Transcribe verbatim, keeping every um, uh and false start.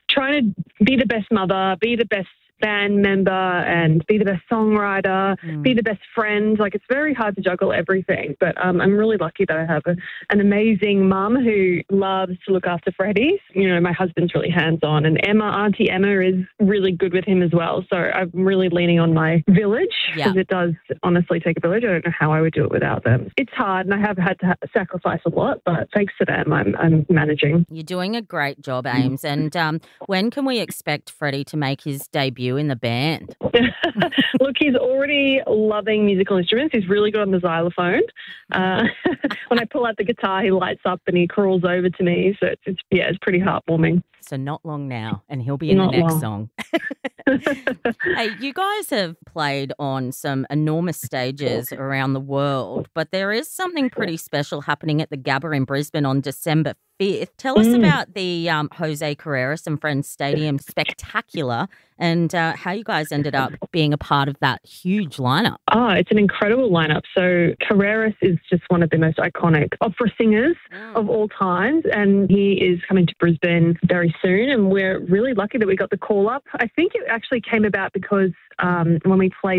trying to be the best mother, be the best band member and be the best songwriter, mm. be the best friend. Like, it's very hard to juggle everything. But um, I'm really lucky that I have a, an amazing mum who loves to look after Freddie. You know, my husband's really hands-on, and Emma, Auntie Emma, is really good with him as well. So I'm really leaning on my village, because yeah. it does honestly take a village. I don't know how I would do it without them. It's hard, and I have had to ha- sacrifice a lot, but thanks to them, I'm, I'm managing. You're doing a great job, Ames. And um, when can we expect Freddie to make his debut in the band? Look, he's already loving musical instruments. He's really good on the xylophone. Uh, when I pull out the guitar, he lights up and he crawls over to me. So it's, it's yeah, it's pretty heartwarming. So not long now, and he'll be in not the next long. song. Hey, you guys have played on some enormous stages around the world, but there is something pretty special happening at the Gabba in Brisbane on December fifth. Tell us mm. about the um, Jose Carreras and Friends Stadium Spectacular, and uh, how you guys ended up being a part of that huge lineup. Oh, it's an incredible lineup. So Carreras is just one of the most iconic opera singers mm. of all times, and he is coming to Brisbane very soon, and we're really lucky that we got the call up. I think it actually came about because um, when we played